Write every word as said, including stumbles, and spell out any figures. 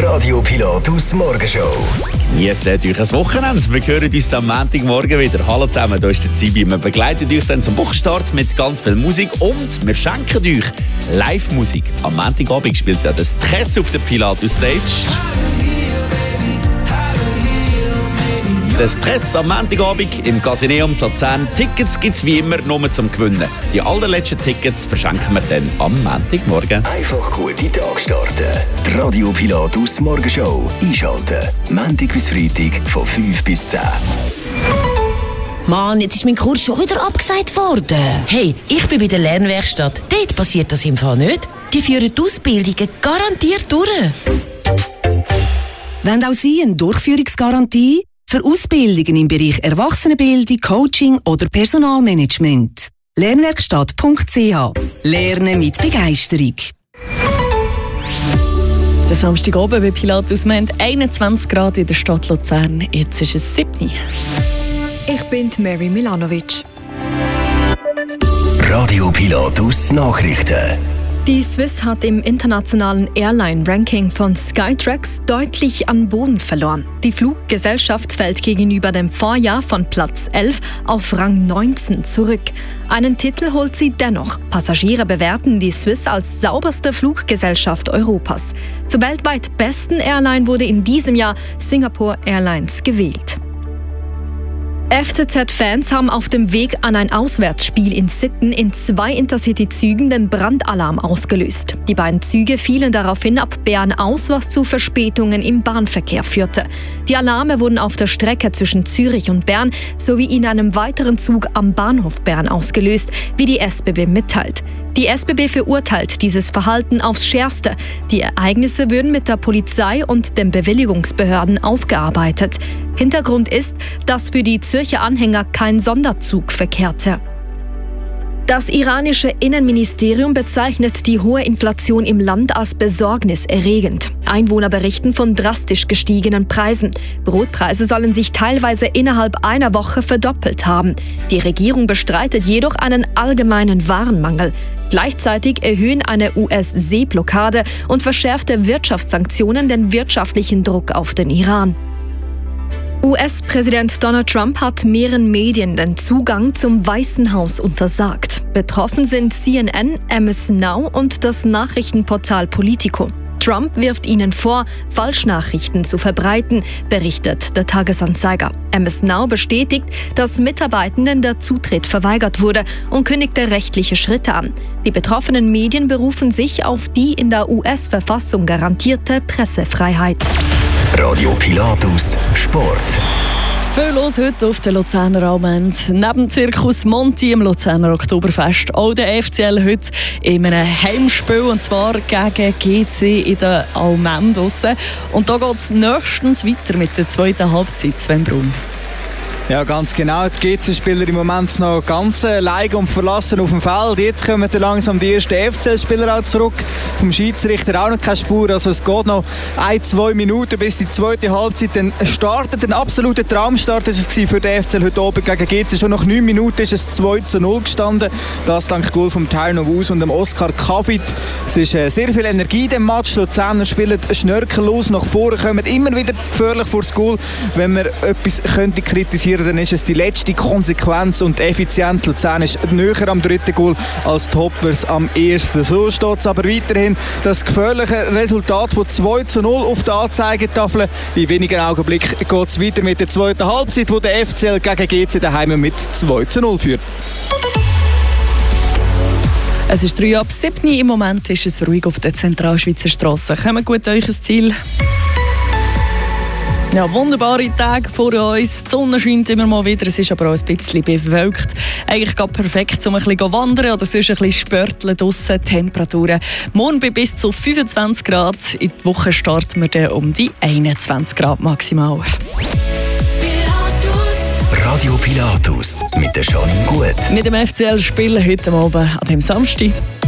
Radio Pilatus Morgenshow. Genießt euch ein Wochenende. Wir hören uns am Montagmorgen wieder. Hallo zusammen, hier ist der Zibi. Wir begleiten euch dann zum Wochenstart mit ganz viel Musik und wir schenken euch Live-Musik. Am Montagabend spielt ja das Stress auf der Pilatus Stage. Der Stress am Montagabend im Casineum zu Luzern. Tickets gibt es wie immer nur zum Gewinnen. Die allerletzten Tickets verschenken wir dann am Montagmorgen. Einfach gute Tag starten. Die Radio Pilatus Morgenshow einschalten. Montag bis Freitag von fünf bis zehn. Mann, jetzt ist mein Kurs schon wieder abgesagt worden. Hey, ich bin bei der Lernwerkstatt. Dort passiert das im Fall nicht. Die führen die Ausbildungen garantiert durch. Wollen auch Sie eine Durchführungsgarantie? Für Ausbildungen im Bereich Erwachsenenbildung, Coaching oder Personalmanagement. Lernwerkstatt punkt c h. Lernen mit Begeisterung. Der Samstagabend bei Pilatus. Wir haben einundzwanzig Grad in der Stadt Luzern. Jetzt ist es sieben. Ich bin Mary Milanovic. Radio Pilatus Nachrichten. Die Swiss hat im internationalen Airline-Ranking von Skytrax deutlich an Boden verloren. Die Fluggesellschaft fällt gegenüber dem Vorjahr von Platz elf auf Rang neunzehn zurück. Einen Titel holt sie dennoch. Passagiere bewerten die Swiss als sauberste Fluggesellschaft Europas. Zur weltweit besten Airline wurde in diesem Jahr Singapore Airlines gewählt. F C Z-Fans haben auf dem Weg an ein Auswärtsspiel in Sitten in zwei Intercity-Zügen den Brandalarm ausgelöst. Die beiden Züge fielen daraufhin ab Bern aus, was zu Verspätungen im Bahnverkehr führte. Die Alarme wurden auf der Strecke zwischen Zürich und Bern sowie in einem weiteren Zug am Bahnhof Bern ausgelöst, wie die S B B mitteilt. Die S B B verurteilt dieses Verhalten aufs Schärfste. Die Ereignisse würden mit der Polizei und den Bewilligungsbehörden aufgearbeitet. Hintergrund ist, dass für die Zürcher Anhänger kein Sonderzug verkehrte. Das iranische Innenministerium bezeichnet die hohe Inflation im Land als besorgniserregend. Einwohner berichten von drastisch gestiegenen Preisen. Brotpreise sollen sich teilweise innerhalb einer Woche verdoppelt haben. Die Regierung bestreitet jedoch einen allgemeinen Warenmangel. Gleichzeitig erhöhen eine U S-Seeblockade und verschärfte Wirtschaftssanktionen den wirtschaftlichen Druck auf den Iran. U S-Präsident Donald Trump hat mehreren Medien den Zugang zum Weißen Haus untersagt. Betroffen sind C N N, M S Now und das Nachrichtenportal Politico. Trump wirft ihnen vor, Falschnachrichten zu verbreiten, berichtet der Tagesanzeiger. M S Now bestätigt, dass Mitarbeitenden der Zutritt verweigert wurde und kündigte rechtliche Schritte an. Die betroffenen Medien berufen sich auf die in der U S-Verfassung garantierte Pressefreiheit. Radio Pilatus Sport. Viel los heute auf der Luzerner Almend. Neben Zirkus Monti im Luzerner Oktoberfest auch der F C L heute in einem Heimspiel, und zwar gegen G C in der Almend draussen. Und da geht es nächstens weiter mit der zweiten Halbzeit. Sven Brun. Ja, ganz genau. Die G C-Spieler im Moment noch ganz allein und verlassen auf dem Feld. Jetzt kommen dann langsam die ersten F C L-Spieler auch zurück. Vom Schiedsrichter auch noch keine Spur. Also es geht noch ein, zwei Minuten bis die zweite Halbzeit dann startet. Ein absoluter Traumstart war es für den F C L heute Abend gegen G C. Schon nach neun Minuten ist es zwei zu null gestanden. Das dank Goal vom Tyron Wus und dem Oskar Kavit. Es ist äh, sehr viel Energie in dem Match. Die Luzerner spielen schnörkellos nach vorne, kommen immer wieder gefährlich vor das Goal. Wenn man etwas könnte kritisieren, dann ist es die letzte Konsequenz und Effizienz. Luzern ist näher am dritten Goal als die Hoppers am ersten. So steht es aber weiterhin das gefährliche Resultat von zwei zu null auf der Anzeigetafel. In wenigen Augenblicken geht es weiter mit der zweiten Halbzeit, wo der F C L gegen G C daheim mit zwei zu null führt. Es ist drei ab sieben. Im Moment ist es ruhig auf der Zentralschweizer Strasse. Kommt gut an euch Ziel. Ja, wunderbare Tage vor uns. Die Sonne scheint immer mal wieder, es ist aber auch ein bisschen bewölkt. Eigentlich gerade perfekt, um ein bisschen wandern oder sonst ein bisschen spörteln draussen. Temperaturen morgen bei bis zu fünfundzwanzig Grad. In der Woche starten wir dann um die einundzwanzig Grad maximal. Radio Pilatus mit der Janine Gut. Mit dem F C L spielen heute Abend an dem Samstag.